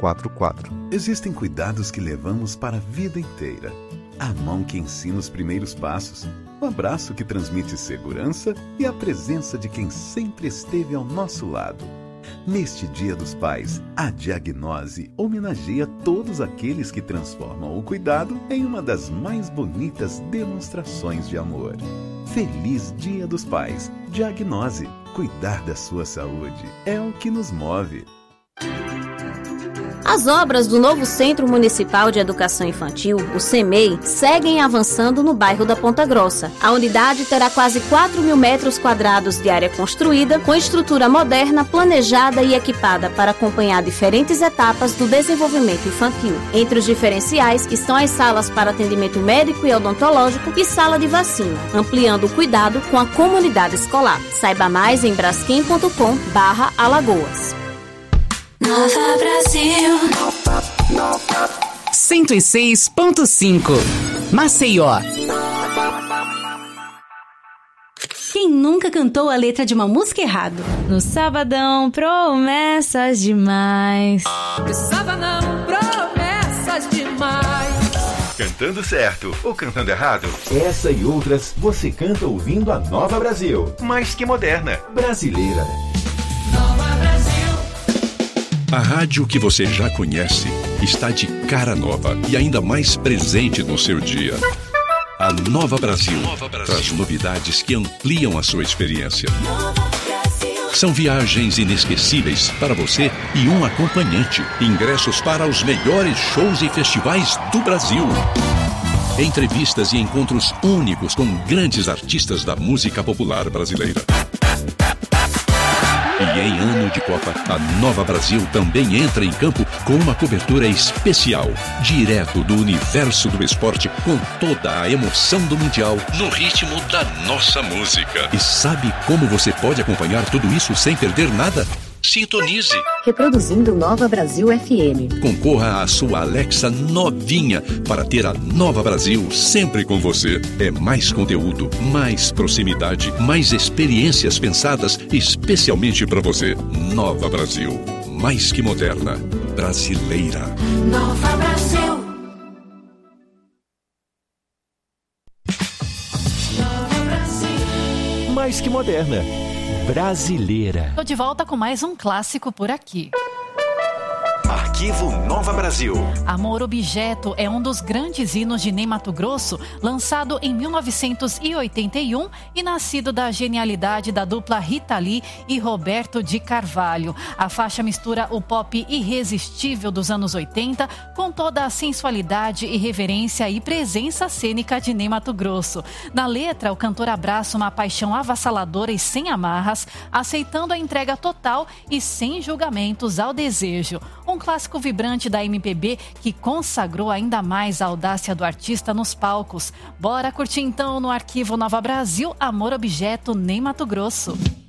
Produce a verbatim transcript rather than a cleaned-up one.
quatro quatro. Existem cuidados que levamos para a vida inteira. A mão que ensina os primeiros passos, o abraço que transmite segurança e a presença de quem sempre esteve ao nosso lado. Neste Dia dos Pais, a Diagnose homenageia todos aqueles que transformam o cuidado em uma das mais bonitas demonstrações de amor. Feliz Dia dos Pais. Diagnose. Cuidar da sua saúde é o que nos move. As obras do novo Centro Municipal de Educação Infantil, o CEMEI, seguem avançando no bairro da Ponta Grossa. A unidade terá quase quatro mil metros quadrados de área construída, com estrutura moderna, planejada e equipada para acompanhar diferentes etapas do desenvolvimento infantil. Entre os diferenciais estão as salas para atendimento médico e odontológico e sala de vacina, ampliando o cuidado com a comunidade escolar. Saiba mais em braskem ponto com barra Alagoas. Nova Brasil. cento e seis ponto cinco. Maceió. Quem nunca cantou a letra de uma música errado? No sabadão, promessas demais. No sabadão, promessas demais. Cantando certo ou cantando errado? Essa e outras você canta ouvindo a Nova Brasil. Mais que moderna. Brasileira. A rádio que você já conhece está de cara nova e ainda mais presente no seu dia. A Nova Brasil, Nova Brasil traz novidades que ampliam a sua experiência. São viagens inesquecíveis para você e um acompanhante. Ingressos para os melhores shows e festivais do Brasil. Entrevistas e encontros únicos com grandes artistas da música popular brasileira. E em ano de Copa, a Nova Brasil também entra em campo com uma cobertura especial, direto do universo do esporte, com toda a emoção do Mundial, no ritmo da nossa música. E sabe como você pode acompanhar tudo isso sem perder nada? Sintonize. Reproduzindo Nova Brasil F M. Concorra à sua Alexa novinha para ter a Nova Brasil sempre com você. É mais conteúdo, mais proximidade, mais experiências pensadas especialmente para você. Nova Brasil. Mais que moderna. Brasileira. Nova Brasil. Nova Brasil. Mais que moderna. Brasileira. Tô de volta com mais um clássico por aqui. Arquivo Nova Brasil. Amor Objeto é um dos grandes hinos de Ney Matogrosso, lançado em mil novecentos e oitenta e um e nascido da genialidade da dupla Rita Lee e Roberto de Carvalho. A faixa mistura o pop irresistível dos anos oitenta com toda a sensualidade, irreverência e presença cênica de Ney Matogrosso. Na letra, o cantor abraça uma paixão avassaladora e sem amarras, aceitando a entrega total e sem julgamentos ao desejo. Um clássico vibrante da M P B que consagrou ainda mais a audácia do artista nos palcos. Bora curtir então no Arquivo Nova Brasil, Amor Objeto, Ney Matogrosso.